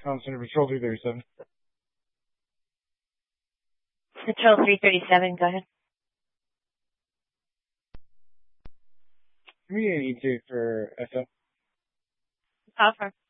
Center Patrol 337. Patrol 337, go ahead. Give me an E2 for SO. Offer.